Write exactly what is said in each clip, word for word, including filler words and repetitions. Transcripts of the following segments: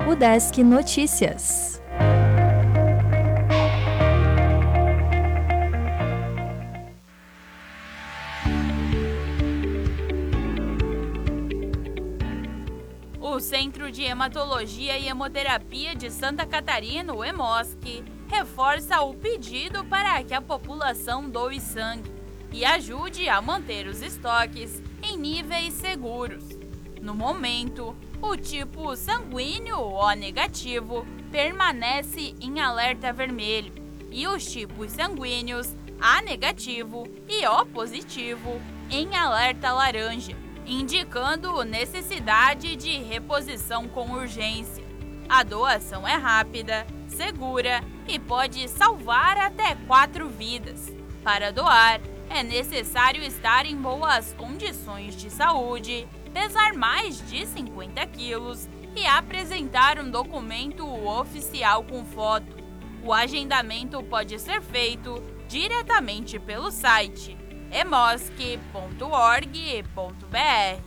Udesc Notícias. O Centro de Hematologia e Hemoterapia de Santa Catarina, o EMOSC, reforça o pedido para que a população doe sangue e ajude a manter os estoques em níveis seguros. No momento, o tipo sanguíneo O negativo permanece em alerta vermelho e os tipos sanguíneos A negativo e O positivo em alerta laranja, indicando necessidade de reposição com urgência. A doação é rápida, segura e pode salvar até quatro vidas. Para doar, é necessário estar em boas condições de saúde, pesar mais de cinquenta quilos e apresentar um documento oficial com foto. O agendamento pode ser feito diretamente pelo site emosc ponto org ponto br.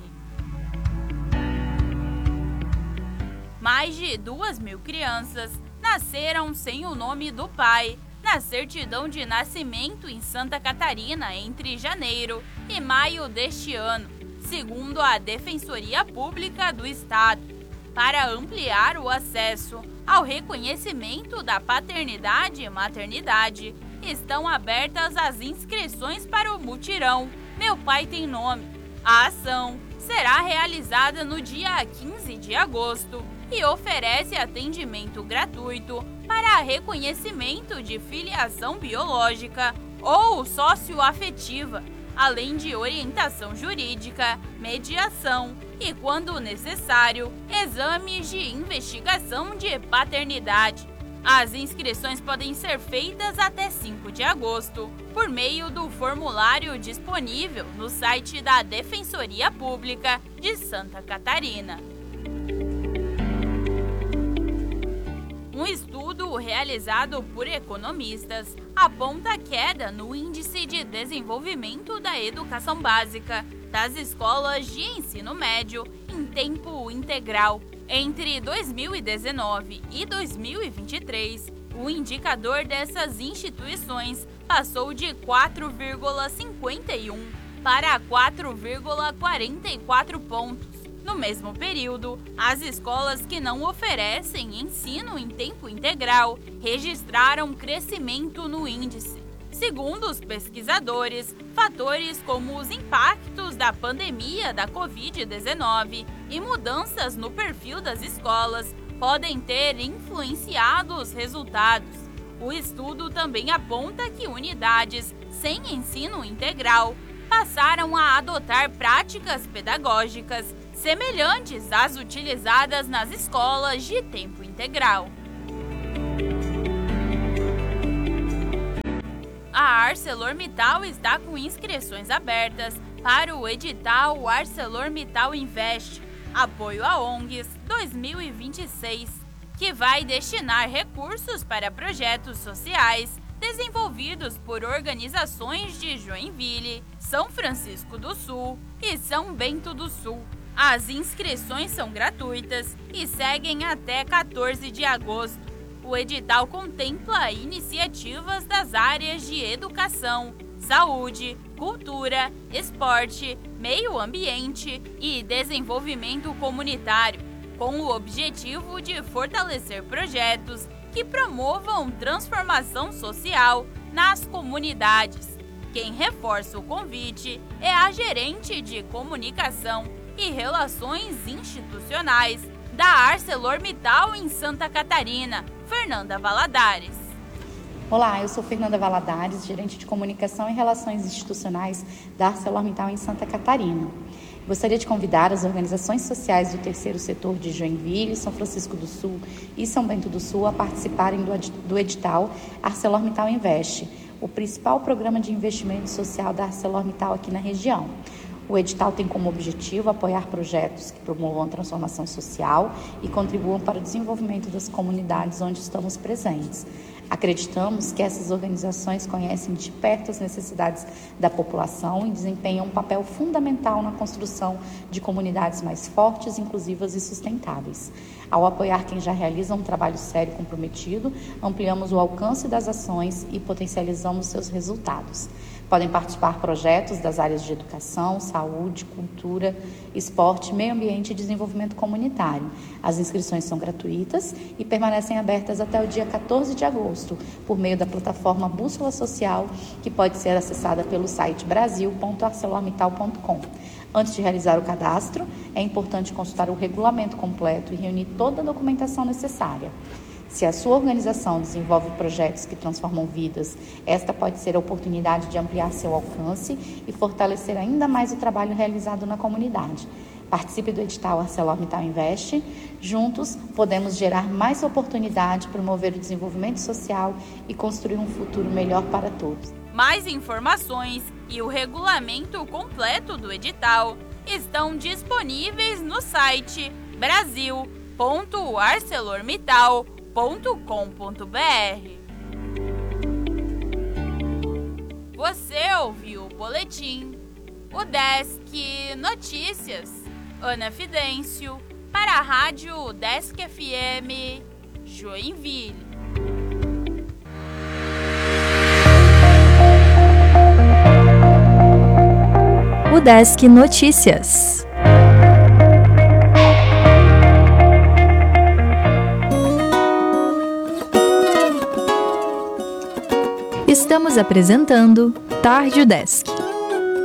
Mais de duas mil crianças nasceram sem o nome do pai na certidão de nascimento em Santa Catarina entre janeiro e maio deste ano, segundo a Defensoria Pública do Estado. Para ampliar o acesso ao reconhecimento da paternidade e maternidade, estão abertas as inscrições para o mutirão Meu Pai Tem Nome. A ação será realizada no dia quinze de agosto e oferece atendimento gratuito para reconhecimento de filiação biológica ou socioafetiva, além de orientação jurídica, mediação e, quando necessário, exames de investigação de paternidade. As inscrições podem ser feitas até cinco de agosto por meio do formulário disponível no site da Defensoria Pública de Santa Catarina. Um estudo realizado por economistas aponta queda no Índice de Desenvolvimento da Educação Básica das escolas de ensino médio em tempo integral. Entre dois mil e dezenove e dois mil e vinte e três, o indicador dessas instituições passou de quatro vírgula cinquenta e um para quatro vírgula quarenta e quatro pontos. No mesmo período, as escolas que não oferecem ensino em tempo integral registraram crescimento no índice. Segundo os pesquisadores, fatores como os impactos da pandemia da covid dezenove e mudanças no perfil das escolas podem ter influenciado os resultados. O estudo também aponta que unidades sem ensino integral passaram a adotar práticas pedagógicas semelhantes às utilizadas nas escolas de tempo integral. A ArcelorMittal está com inscrições abertas para o edital ArcelorMittal Invest, Apoio a O N Gs dois mil e vinte e seis, que vai destinar recursos para projetos sociais desenvolvidos por organizações de Joinville, São Francisco do Sul e São Bento do Sul. As inscrições são gratuitas e seguem até quatorze de agosto. O edital contempla iniciativas das áreas de educação, saúde, cultura, esporte, meio ambiente e desenvolvimento comunitário, com o objetivo de fortalecer projetos que promovam transformação social nas comunidades. Quem reforça o convite é a gerente de comunicação e relações institucionais da ArcelorMittal em Santa Catarina, Fernanda Valadares. Olá, eu sou Fernanda Valadares, gerente de comunicação e relações institucionais da ArcelorMittal em Santa Catarina. Gostaria de convidar as organizações sociais do terceiro setor de Joinville, São Francisco do Sul e São Bento do Sul a participarem do edital ArcelorMittal Invest, o principal programa de investimento social da ArcelorMittal aqui na região. O edital tem como objetivo apoiar projetos que promovam a transformação social e contribuam para o desenvolvimento das comunidades onde estamos presentes. Acreditamos que essas organizações conhecem de perto as necessidades da população e desempenham um papel fundamental na construção de comunidades mais fortes, inclusivas e sustentáveis. Ao apoiar quem já realiza um trabalho sério e comprometido, ampliamos o alcance das ações e potencializamos seus resultados. Podem participar projetos das áreas de educação, saúde, cultura, esporte, meio ambiente e desenvolvimento comunitário. As inscrições são gratuitas e permanecem abertas até o dia quatorze de agosto, por meio da plataforma Bússola Social, que pode ser acessada pelo site brasil ponto arcelormittal ponto com. Antes de realizar o cadastro, é importante consultar o regulamento completo e reunir toda a documentação necessária. Se a sua organização desenvolve projetos que transformam vidas, esta pode ser a oportunidade de ampliar seu alcance e fortalecer ainda mais o trabalho realizado na comunidade. Participe do edital ArcelorMittal Invest. Juntos, podemos gerar mais oportunidade, promover o desenvolvimento social e construir um futuro melhor para todos. Mais informações e o regulamento completo do edital estão disponíveis no site brasil ponto arcelormittal ponto com ponto br. Você ouviu o boletim, o Desk Notícias, Ana Fidêncio, para a Rádio Desk F M, Joinville. O Desk Notícias. Estamos apresentando Tarde o Desk.